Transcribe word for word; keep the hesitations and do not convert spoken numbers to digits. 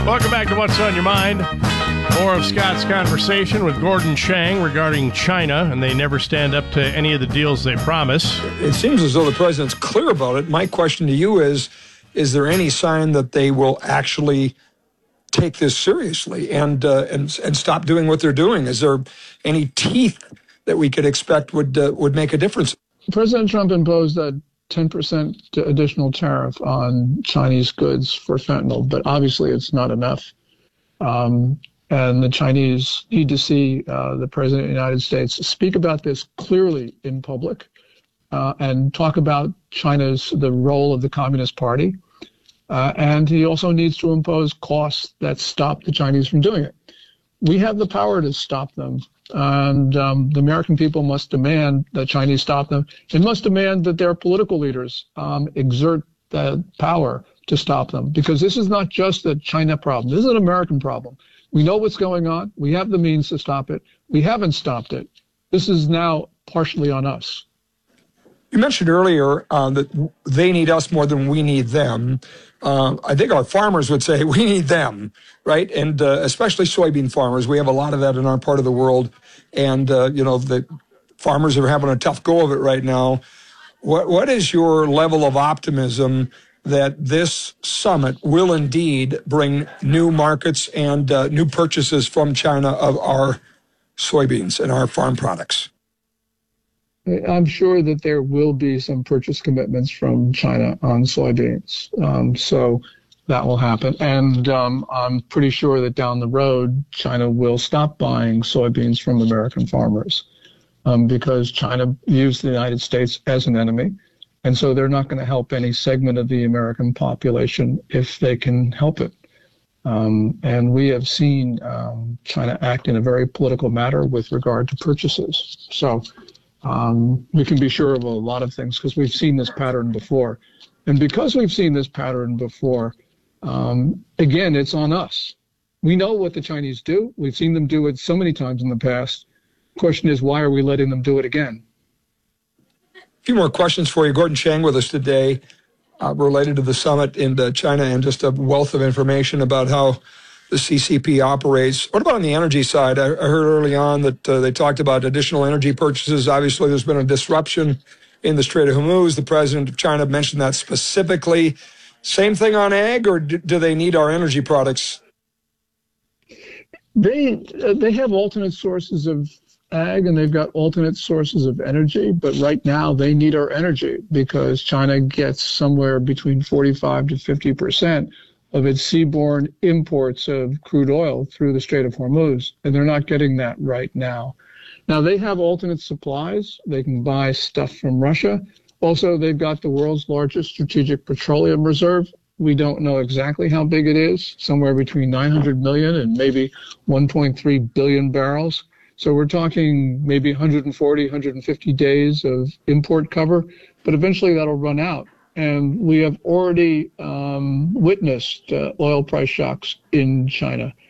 Welcome back to What's on Your Mind. More of Scott's conversation with Gordon Chang regarding China, and they never stand up to any of the deals they promise. It seems as though the president's clear about it. My question to you is, is there any sign that they will actually take this seriously and uh, and and stop doing what they're doing? Is there any teeth that we could expect would uh, would make a difference? President Trump imposed a ten percent additional tariff on Chinese goods for fentanyl, but obviously it's not enough. Um, and the Chinese need to see uh, the President of the United States speak about this clearly in public uh, and talk about China's, the role of the Communist Party. Uh, and he also needs to impose costs that stop the Chinese from doing it. We have the power to stop them. And um, the American people must demand that Chinese stop them. It must demand that their political leaders um, exert the power to stop them, because this is not just a China problem. This is an American problem. We know what's going on. We have the means to stop it. We haven't stopped it. This is now partially on us. You mentioned earlier uh, that they need us more than we need them. Uh, I think our farmers would say we need them, right? And uh, especially soybean farmers. We have a lot of that in our part of the world. And, uh, you know, the farmers are having a tough go of it right now. What What is your level of optimism that this summit will indeed bring new markets and uh, new purchases from China of our soybeans and our farm products? I'm sure that there will be some purchase commitments from China on soybeans. Um, so that will happen. And um, I'm pretty sure that down the road, China will stop buying soybeans from American farmers um, because China views the United States as an enemy. And so they're not going to help any segment of the American population if they can help it. Um, and we have seen um, China act in a very political manner with regard to purchases. So um, we can be sure of a lot of things because we've seen this pattern before. And because we've seen this pattern before, um, again, it's on us. We know what the Chinese do. We've seen them do it so many times in the past. The question is, why are we letting them do it again? A few more questions for you. Gordon Chang with us today uh, related to the summit in uh, China and just a wealth of information about how the C C P operates. What about on the energy side? I, I heard early on that uh, they talked about additional energy purchases. Obviously, there's been a disruption in the Strait of Hormuz. The president of China mentioned that specifically. Same thing on ag, or do, do they need our energy products? They uh, they have alternate sources of ag and they've got alternate sources of energy, but right now they need our energy because China gets somewhere between forty-five to fifty percent of its seaborne imports of crude oil through the Strait of Hormuz, and they're not getting that right now. Now, they have alternate supplies. They can buy stuff from Russia. Also, they've got the world's largest strategic petroleum reserve. We don't know exactly how big it is, somewhere between nine hundred million and maybe one point three billion barrels. So we're talking maybe one hundred forty, one hundred fifty days of import cover, but eventually that'll run out. And we have already um, witnessed uh, oil price shocks in China.